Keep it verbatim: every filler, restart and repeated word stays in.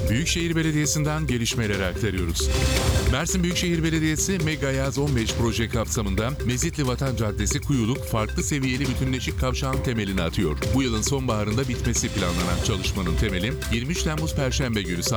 Büyükşehir Belediyesi'nden gelişmeleri aktarıyoruz. Mersin Büyükşehir Belediyesi Mega Yaz on beş proje kapsamında Mezitli Vatan Caddesi Kuyuluk farklı seviyeli bütünleşik kavşağın temelini atıyor. Bu yılın sonbaharında bitmesi planlanan çalışmanın temeli yirmi üç Temmuz Perşembe günü